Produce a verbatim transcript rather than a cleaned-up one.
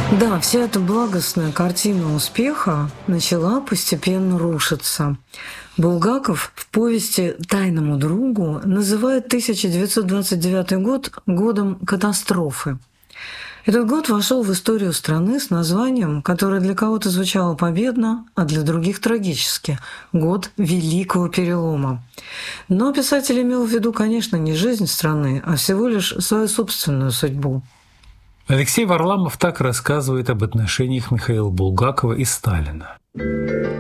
Да, вся эта благостная картина успеха начала постепенно рушиться. Булгаков в повести «Тайному другу» называет тысяча девятьсот двадцать девятый год годом катастрофы. Этот год вошел в историю страны с названием, которое для кого-то звучало победно, а для других трагически – год Великого Перелома. Но писатель имел в виду, конечно, не жизнь страны, а всего лишь свою собственную судьбу. Алексей Варламов так рассказывает об отношениях Михаила Булгакова и Сталина.